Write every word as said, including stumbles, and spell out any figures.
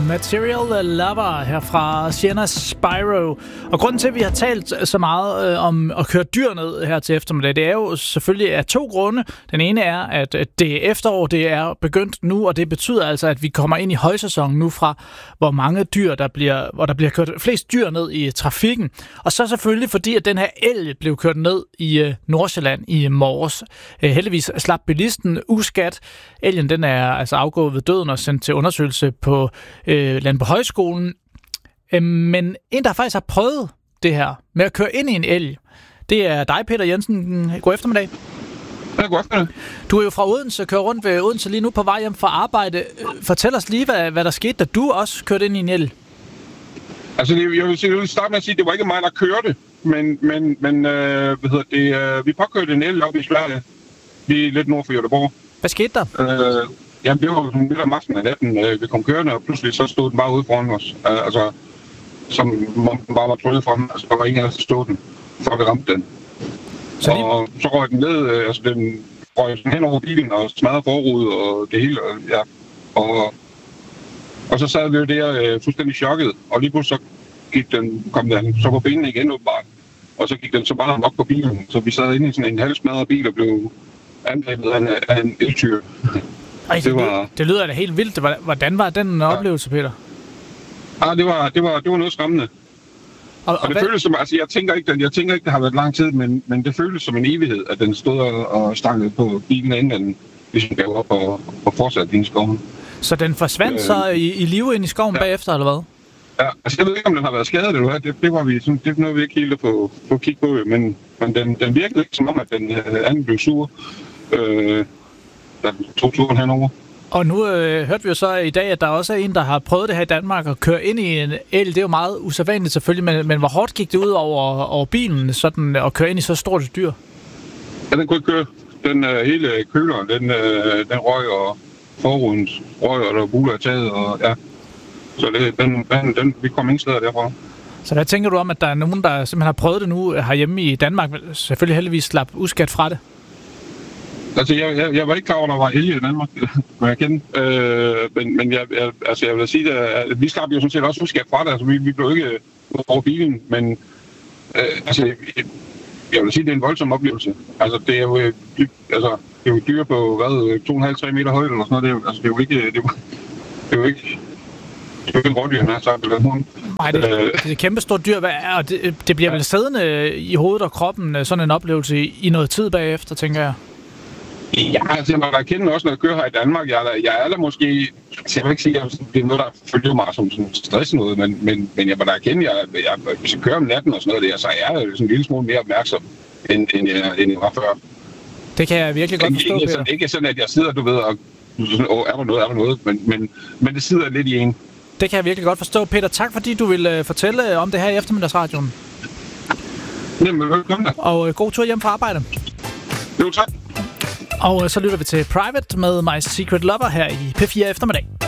Material Lover her fra Sienna Spyro. Og grunden til, at vi har talt så meget øh, om at køre dyr ned her til eftermiddag, det er jo selvfølgelig af to grunde. Den ene er, at det efterår, det er begyndt nu, og det betyder altså, at vi kommer ind i højsæsonen nu fra, hvor mange dyr, der bliver, hvor der bliver kørt flest dyr ned i trafikken. Og så selvfølgelig fordi, at den her elg blev kørt ned i øh, Nordsjælland i morges. Øh, heldigvis slap bilisten uskat. Elgen, den er altså afgået ved døden og sendt til undersøgelse på øh, Landbohøjskolen. Øh, men en, der faktisk har prøvet det her med at køre ind i en elg, det er dig, Peter Jensen. God eftermiddag. Ja, god eftermiddag. Du er jo fra Odense, kører rundt ved Odense lige nu på vej hjem fra arbejde. Fortæl os lige, hvad, hvad der skete, da du også kørte ind i en elg. Altså, jeg vil, jeg vil starte med at sige, at det var ikke mig, der kørte, men, men, men øh, hvad hedder det, øh, vi påkørte en elg op i Sverige, lige lidt nord for Göteborg. Hvad skete der? Øh, jamen, det var midt om aftenen af natten, øh, vi kom kørende, og pludselig så stod den bare ude foran os. Øh, altså, som om den bare var tryllet fra den. Altså, der var ingen af os, der stod den, før vi ramte den. Så lige... Og så røg den ned, øh, altså den røg sådan hen over bilen og smadrede forrudet og det hele, og, ja. Og, og så sad vi jo der øh, fuldstændig chokket, og lige pludselig så gik den, kom den så på benene igen åbenbart. Og så gik den så bare nok på bilen, så vi sad inde i sådan en halvsmadret bil og blev angrebet af en, af en eltyr. Ej, det, var... det lyder da helt vildt. Hvordan var den ja. oplevelse, Peter? Ah, det var, det var, det var noget skræmmende. Og, og, og det hvad... føltes som, altså jeg tænker ikke, jeg tænker ikke, det har været lang tid, men, men det føltes som en evighed, at den stod og stangede på bilen, inden den ligesom gav op og, og fortsatte ind i skoven. Så den forsvandt øh, så i, i live ind i skoven ja. bagefter, eller hvad? Ja, altså jeg ved ikke, om den har været skadet eller hvad. Det, det var vi sådan, det er noget, vi ikke helt på på at kigge på, men, men den, den virkede ikke som om, at den øh, anden blev sur, øh, da den tog turen henover. Og nu øh, hørte vi jo så i dag, at der også er en, der har prøvet det her i Danmark at køre ind i en elg. Det er jo meget usædvanligt selvfølgelig, men, men hvor hårdt gik det ud over, over bilen sådan, at køre ind i så stort et dyr? Ja, den kunne ikke køre. Den øh, hele køleren, den, øh, den røg, og forruden røg, og der var buler af taget, og ja. Så det, den, den, den, vi kom ingen steder derfra. Så hvad tænker du om, at der er nogen, der simpelthen har prøvet det nu herhjemme i Danmark, selvfølgelig heldigvis slap uskat fra det? Altså, jeg, jeg, jeg var ikke klar over, at der var elge i Danmark, må jeg kende. Øh, men men jeg, jeg, altså, jeg vil sige, at vi slap jo sådan set også uskat fra det. Altså, vi, vi blev ikke over bilen, men øh, altså, jeg, jeg vil sige, at det er en voldsom oplevelse. Altså, det er jo, altså, det er jo dyr på, hvad, to komma fem til tre meter højt eller sådan noget. Det er jo, altså, det er jo ikke... Det er jo, det er jo ikke Det er jo ikke rådyr, han har sagt, eller hund. Nej, det, det er et kæmpe stort dyr, og det, det bliver vel siddende i hovedet og kroppen, sådan en oplevelse i, i noget tid bagefter, tænker jeg. Ja, altså jeg må da kende også, når jeg kører her i Danmark. Jeg er der, jeg er der måske... Altså, jeg vil ikke sige, at det er noget, der følger mig som sådan stress noget, men, men, men jeg må da kende, jeg, jeg, hvis jeg kører om natten og sådan noget der, så er jeg sådan en lille smule mere opmærksom, end, end, jeg, end jeg var før. Det kan jeg virkelig godt forstå, ikke, Peter. Ikke, ikke sådan, at jeg sidder, du ved, og sådan, åh, er der noget, er der noget, men, men, men det sidder lidt i en. Det kan jeg virkelig godt forstå. Peter, tak fordi du ville fortælle om det her i eftermiddagsradioen. Jamen, velkommen da. Og god tur hjem fra arbejde. Jo, tak. Og så lytter vi til Private med My Secret Lover her i P fire eftermiddag.